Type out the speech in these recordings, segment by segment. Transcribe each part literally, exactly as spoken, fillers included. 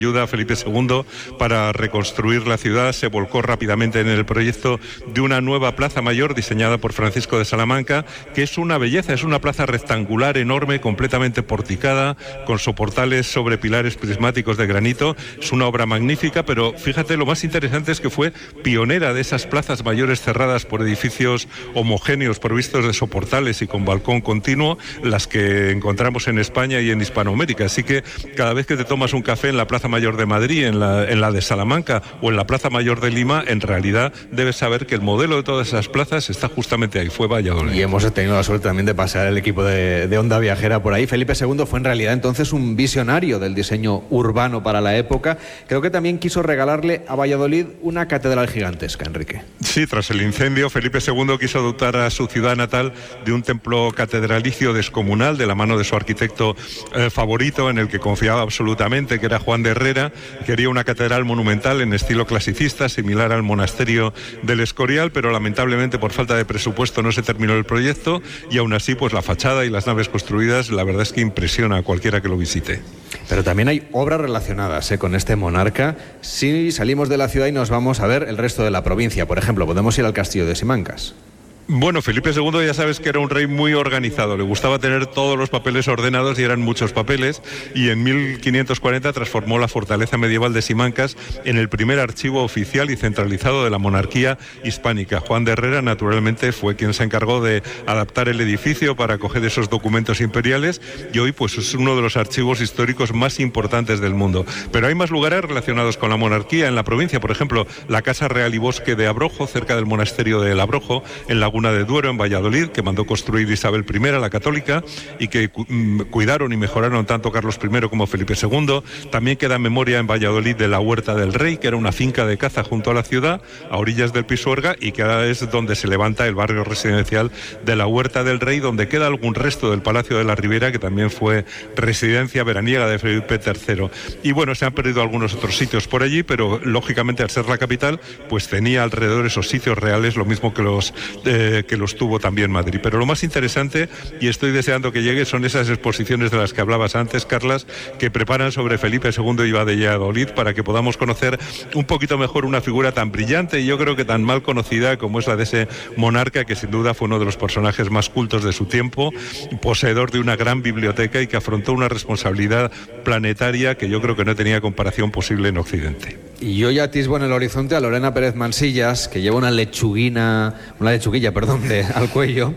ayuda a Felipe segundo para reconstruir la ciudad, se volcó rápidamente en el proyecto de una nueva plaza mayor diseñada por Francisco de Salamanca, que es una belleza, es una plaza rectangular enorme, completamente porticada, con soportales sobre pilares prismáticos de granito. Es una obra magnífica, pero fíjate, lo más interesante es que fue pionera de esas plazas mayores cerradas por edificios homogéneos provistos de soportales y con balcón continuo, las que encontramos en España y en Hispanoamérica. Así que cada vez que te tomas un café en la Plaza Mayor de Madrid, en la, en la de Salamanca o en la Plaza Mayor de Lima, en realidad debes saber que el modelo de todas esas plazas está justamente ahí, fue Valladolid. Y hemos tenido la suerte también de pasar el equipo de, de Onda Viajera por ahí. Felipe segundo fue en realidad entonces un visionario del diseño urbano para la época. Creo que también quiso regalarle a Valladolid una catedral gigantesca, Enrique. Sí, tras el incendio, Felipe segundo quiso dotar a su ciudad natal de un templo catedralicio descomunal de la mano de su arquitecto eh, favorito, en el que confiaba absolutamente, que era Juan de Herrera. Quería una catedral monumental en estilo clasicista, similar al monasterio del Escorial, pero lamentablemente por falta de presupuesto no se terminó el proyecto, y aún así pues la fachada y las naves construidas, la verdad es que impresiona a cualquiera que lo visite. Pero también hay obras relacionadas ¿eh? con este monarca. Si salimos de la ciudad y nos vamos a ver el resto de la provincia, por ejemplo, podemos ir al castillo de Simancas. Bueno, Felipe segundo ya sabes que era un rey muy organizado, le gustaba tener todos los papeles ordenados y eran muchos papeles, y en mil quinientos cuarenta transformó la fortaleza medieval de Simancas en el primer archivo oficial y centralizado de la monarquía hispánica. Juan de Herrera, naturalmente, fue quien se encargó de adaptar el edificio para acoger esos documentos imperiales, y hoy pues es uno de los archivos históricos más importantes del mundo. Pero hay más lugares relacionados con la monarquía en la provincia, por ejemplo, la Casa Real y Bosque de Abrojo, cerca del monasterio de Abrojo, en Laguna de Duero, en Valladolid, que mandó construir Isabel primera, la católica, y que cu cuidaron y mejoraron tanto Carlos primero como Felipe segundo. También queda memoria en Valladolid de la Huerta del Rey, que era una finca de caza junto a la ciudad, a orillas del Pisuerga, y que ahora es donde se levanta el barrio residencial de la Huerta del Rey, donde queda algún resto del Palacio de la Ribera, que también fue residencia veraniega de Felipe tercero. Y bueno, se han perdido algunos otros sitios por allí, pero lógicamente al ser la capital, pues tenía alrededor esos sitios reales, lo mismo que los eh, que los tuvo también Madrid. Pero lo más interesante, y estoy deseando que llegue, son esas exposiciones de las que hablabas antes, Carlas, que preparan sobre Felipe segundo y Valladolid, para que podamos conocer un poquito mejor una figura tan brillante y yo creo que tan mal conocida como es la de ese monarca, que sin duda fue uno de los personajes más cultos de su tiempo, poseedor de una gran biblioteca y que afrontó una responsabilidad planetaria que yo creo que no tenía comparación posible en Occidente. Y yo ya atisbo en el horizonte a Lorena Pérez Mansillas, que lleva una lechuguina, una lechuguilla, perdón, de, al cuello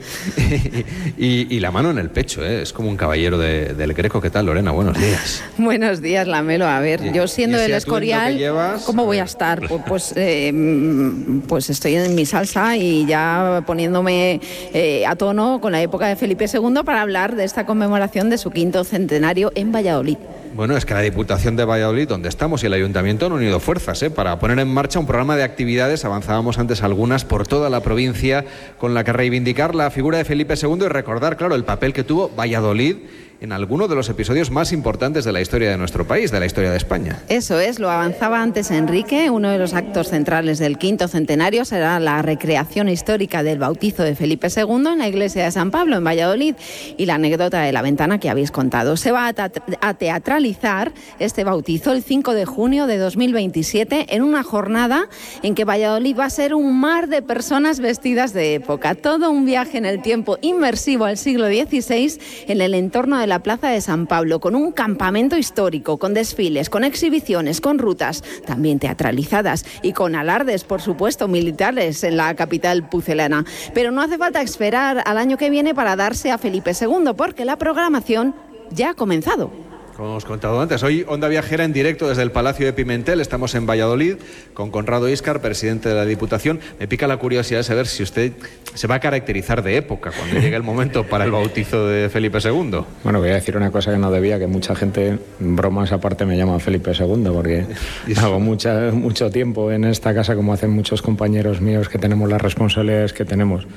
y, y la mano en el pecho, ¿eh? Es como un caballero de, del Greco. ¿Qué tal, Lorena? Buenos días. Buenos días, Lamelo. A ver, yo siendo del Escorial, llevas, ¿cómo voy a estar? Pues, pues, eh, pues estoy en mi salsa y ya poniéndome eh, a tono con la época de Felipe segundo para hablar de esta conmemoración de su quinto centenario en Valladolid. Bueno, es que la Diputación de Valladolid, donde estamos, y el Ayuntamiento han unido fuerzas ¿eh? para poner en marcha un programa de actividades. Avanzábamos antes algunas por toda la provincia, con la que reivindicar la figura de Felipe segundo y recordar, claro, el papel que tuvo Valladolid en alguno de los episodios más importantes de la historia de nuestro país, de la historia de España. Eso es, lo avanzaba antes Enrique. Uno de los actos centrales del quinto centenario será la recreación histórica del bautizo de Felipe segundo en la iglesia de San Pablo, en Valladolid, y la anécdota de la ventana que habéis contado. Se va a teatralizar este bautizo el cinco de junio de dos mil veintisiete en una jornada en que Valladolid va a ser un mar de personas vestidas de época. Todo un viaje en el tiempo inmersivo al siglo dieciséis en el entorno de la Plaza de San Pablo, con un campamento histórico, con desfiles, con exhibiciones, con rutas también teatralizadas y con alardes, por supuesto, militares en la capital pucelana. Pero no hace falta esperar al año que viene para darse a Felipe segundo, porque la programación ya ha comenzado. Como hemos contado antes, hoy Onda Viajera en directo desde el Palacio de Pimentel. Estamos en Valladolid con Conrado Íscar, presidente de la Diputación. Me pica la curiosidad de saber si usted se va a caracterizar de época cuando llegue el momento para el bautizo de Felipe segundo. Bueno, voy a decir una cosa que no debía, que mucha gente, bromas aparte, me llama Felipe segundo, porque hago mucha, mucho tiempo en esta casa, como hacen muchos compañeros míos que tenemos las responsabilidades que tenemos.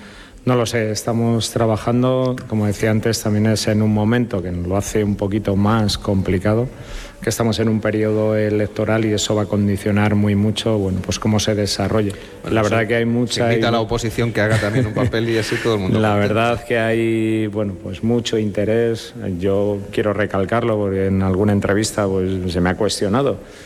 No lo sé, estamos trabajando, como decía antes, también es en un momento que lo hace un poquito más complicado, que estamos en un periodo electoral y eso va a condicionar muy mucho, bueno, pues cómo se desarrolle. Bueno, la verdad que hay mucha... Se invita y... a la oposición que haga también un papel y así todo el mundo. La contento. verdad que hay, bueno, pues mucho interés. Yo quiero recalcarlo porque en alguna entrevista pues se me ha cuestionado